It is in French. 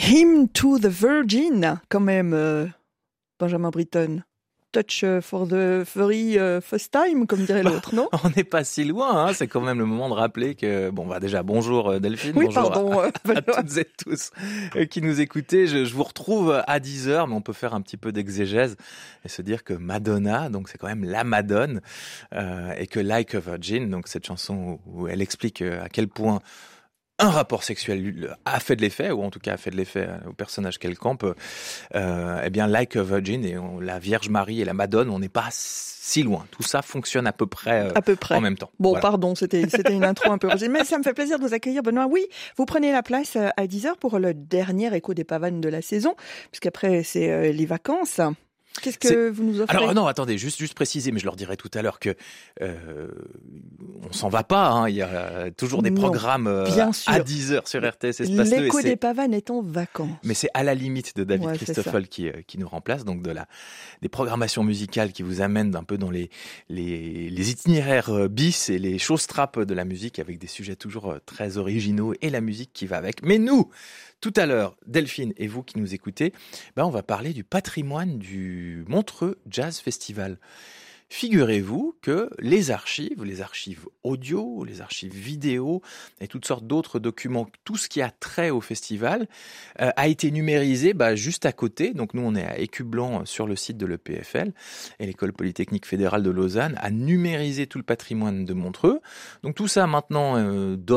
Hymn to the Virgin, quand même, Benjamin Britten. Touch for the very first time, comme dirait l'autre, non? On n'est pas si loin, hein. C'est quand même le moment de rappeler que, déjà, bonjour Delphine, oui, bonjour pardon, à toutes et tous qui nous écoutez. Je vous retrouve à 10h, mais on peut faire un petit peu d'exégèse et se dire que Madonna, donc c'est quand même la Madone, et que Like a Virgin, donc cette chanson où elle explique à quel point un rapport sexuel a fait de l'effet, ou en tout cas a fait de l'effet au personnage qu'elle campe, eh bien, Like a Virgin et la Vierge Marie et la Madone, on n'est pas si loin. Tout ça fonctionne à peu près en même temps. Bon, voilà. Pardon, c'était une intro un peu rosée, mais ça me fait plaisir de vous accueillir, Benoît. Oui, vous prenez la place à 10h pour le dernier écho des pavanes de la saison, puisqu'après, c'est les vacances. Qu'est-ce que vous nous offrez? Alors non, attendez, juste préciser, mais je leur dirai tout à l'heure que on s'en va pas. Hein, il y a toujours des programmes à 10h sur RTS Espace 2. L'écho des pavanes est en vacances. Mais c'est à la limite de David Christoffel qui nous remplace, donc des programmations musicales qui vous amènent un peu dans les itinéraires bis et les choses-trappes de la musique avec des sujets toujours très originaux et la musique qui va avec. Mais nous, tout à l'heure, Delphine et vous qui nous écoutez, on va parler du patrimoine du Montreux Jazz Festival. Figurez-vous que les archives audio, les archives vidéo et toutes sortes d'autres documents, tout ce qui a trait au festival, a été numérisé juste à côté. Donc nous, on est à Écublanc sur le site de l'EPFL et l'École Polytechnique Fédérale de Lausanne a numérisé tout le patrimoine de Montreux. Donc tout ça maintenant